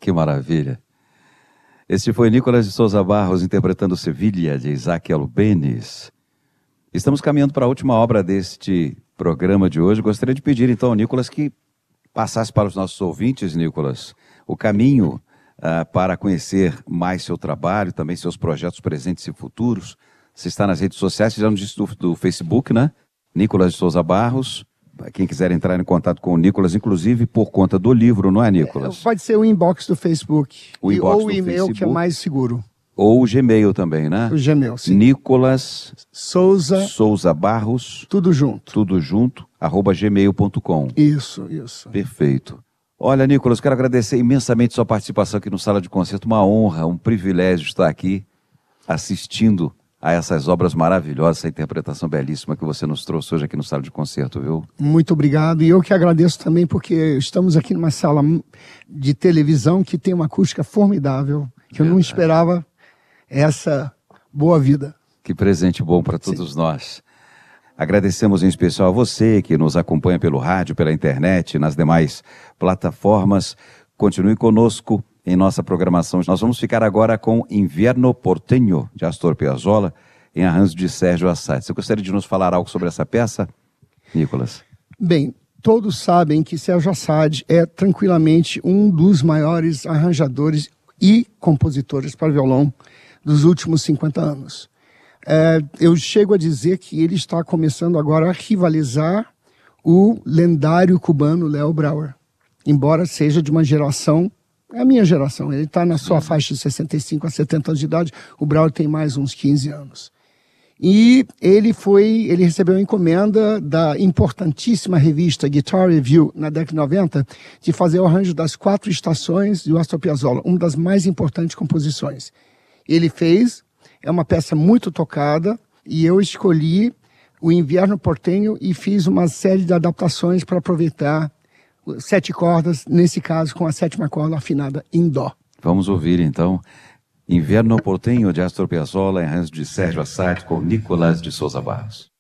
que maravilha. Este foi Nicolas de Souza Barros interpretando Sevilha, de Isaac Albéniz. Estamos caminhando para a última obra deste programa de hoje. Gostaria de pedir então ao Nicolas que passasse para os nossos ouvintes, Nicolas, o caminho para conhecer mais seu trabalho, também seus projetos presentes e futuros. Você está nas redes sociais, já nos disse do Facebook, né? Nicolas de Souza Barros. Quem quiser entrar em contato com o Nicolas, inclusive por conta do livro, não é, Nicolas? Pode ser o inbox do Facebook. Ou o e-mail, Facebook, que é mais seguro. Ou o Gmail também, né? O Gmail, sim. Nicolas Souza Barros. Tudo junto, @gmail.com. Isso. Perfeito. Olha, Nicolas, quero agradecer imensamente sua participação aqui no Sala de Concerto. Uma honra, um privilégio estar aqui assistindo a essas obras maravilhosas, essa interpretação belíssima que você nos trouxe hoje aqui no Sala de Concerto, viu? Muito obrigado. E eu que agradeço também, porque estamos aqui numa sala de televisão que tem uma acústica formidável, que eu não esperava essa boa vida. Que presente bom para todos nós. Agradecemos em especial a você que nos acompanha pelo rádio, pela internet, nas demais plataformas. Continue conosco em nossa programação. Nós vamos ficar agora com Inverno Porteño, de Astor Piazzolla, em arranjo de Sérgio Assad. Você gostaria de nos falar algo sobre essa peça, Nicolas? Bem, todos sabem que Sérgio Assad é tranquilamente um dos maiores arranjadores e compositores para violão dos últimos 50 anos. Eu chego a dizer que ele está começando agora a rivalizar o lendário cubano Léo Brauer, embora seja de uma geração, a minha geração. Ele está na sua faixa de 65 a 70 anos de idade, o Brauer tem mais uns 15 anos. E ele recebeu a encomenda da importantíssima revista Guitar Review, na década de 90, de fazer o arranjo das 4 estações do Astor Piazzolla, uma das mais importantes composições. Ele fez, é uma peça muito tocada, e eu escolhi o Inverno Porteño e fiz uma série de adaptações para aproveitar 7 cordas, nesse caso com a 7ª corda afinada em dó. Vamos ouvir então Inverno Porteño de Astor Piazzolla em arranjo de Sérgio Assad com Nicolas de Souza Barros.